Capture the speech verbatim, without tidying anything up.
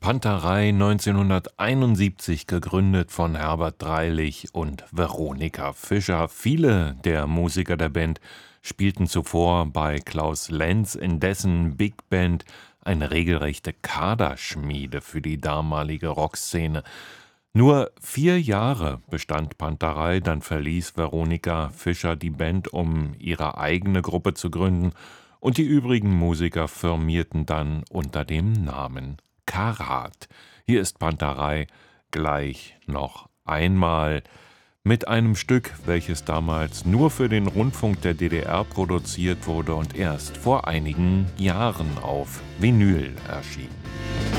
Panterei neunzehnhunderteinundsiebzig gegründet von Herbert Dreilich und Veronika Fischer. Viele der Musiker der Band spielten zuvor bei Klaus Lenz in dessen Big Band, eine regelrechte Kaderschmiede für die damalige Rockszene. Nur vier Jahre bestand Panterei, dann verließ Veronika Fischer die Band, um ihre eigene Gruppe zu gründen, und die übrigen Musiker firmierten dann unter dem Namen Karat. Hier ist Panterei gleich noch einmal mit einem Stück, welches damals nur für den Rundfunk der D D R produziert wurde und erst vor einigen Jahren auf Vinyl erschien.